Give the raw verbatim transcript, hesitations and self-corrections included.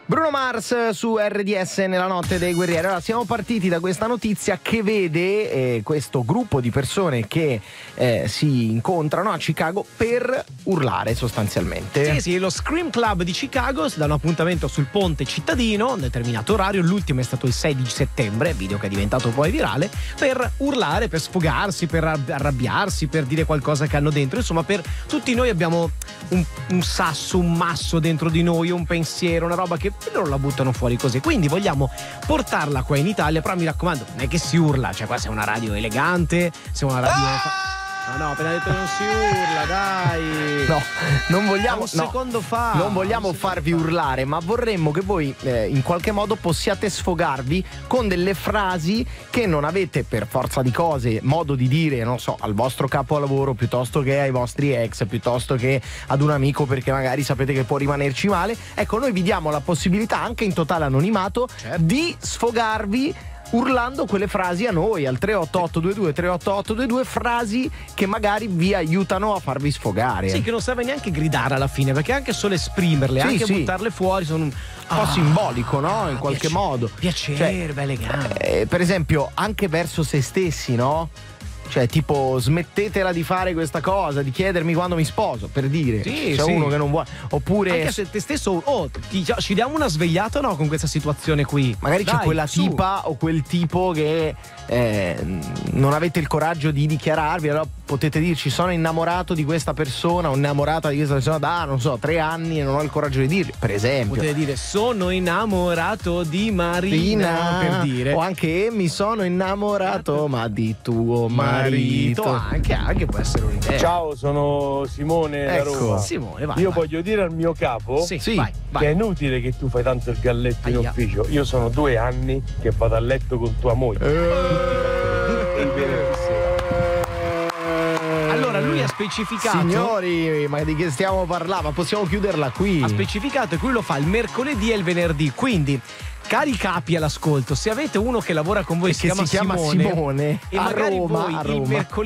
Bruno Mars su R D S nella notte dei guerrieri. Allora, siamo partiti da questa notizia che vede eh, questo gruppo di persone che eh, si incontrano a Chicago per urlare sostanzialmente. Sì, sì, lo Scream Club di Chicago si dà un appuntamento sul ponte cittadino, un determinato orario, l'ultimo è stato il sei di settembre, video che è diventato poi virale, per urlare, per sfogarsi, per arrabbiarsi, per dire qualcosa che hanno dentro. Insomma, per tutti noi abbiamo un, un sasso, un masso dentro di noi, un pensiero, una roba che loro la buttano fuori così, quindi vogliamo portarla qua in Italia. Però mi raccomando, non è che si urla, cioè qua siamo una radio elegante, siamo una radio ah! No, no, appena detto non si urla, dai. No, non vogliamo un no, secondo fa. Non vogliamo farvi fa. urlare, ma vorremmo che voi eh, in qualche modo possiate sfogarvi con delle frasi che non avete per forza di cose modo di dire, non so, al vostro capo a lavoro, piuttosto che ai vostri ex, piuttosto che ad un amico, perché magari sapete che può rimanerci male. Ecco, noi vi diamo la possibilità, anche in totale anonimato, certo, di sfogarvi urlando quelle frasi a noi al tre otto otto due due tre otto otto due due, frasi che magari vi aiutano a farvi sfogare. Sì, che non serve neanche gridare alla fine, perché anche solo esprimerle, sì, anche sì, buttarle fuori sono un po' ah, simbolico, no? In qualche piace, modo. Piacere, cioè, elegante. Eh, per esempio, anche verso se stessi, no? Cioè, tipo, smettetela di fare questa cosa, di chiedermi quando mi sposo, per dire. Sì, c'è sì, uno che non vuole. Oppure anche se te stesso, oh, ti, ci diamo una svegliata o no con questa situazione qui? Magari Dai, c'è quella su. tipa o quel tipo che eh, non avete il coraggio di dichiararvi, allora potete dirci: sono innamorato di questa persona, o innamorata di questa persona da, non so, tre anni e non ho il coraggio di dirvi, per esempio. Potete dire: sono innamorato di Marina, Marina, per dire. O anche: mi sono innamorato ma di tuo marito. Marito, anche, anche può essere un'idea. Ciao, sono Simone da ecco. Roma. Simone, vai, Io vai. voglio dire al mio capo sì, sì, vai, vai. che è inutile che tu fai tanto il galletto in Aia. ufficio. Io sono due anni che vado a letto con tua moglie. Eh. Il venerdì sera. Allora, lui ha specificato. Signori, ma di che stiamo parlando? Ma possiamo chiuderla qui? Ha specificato che lui lo fa il mercoledì e il venerdì. Quindi, cari capi all'ascolto, se avete uno che lavora con voi, e si che chiama si chiama Simone, Simone e a magari Roma, voi a il Roma. mercoledì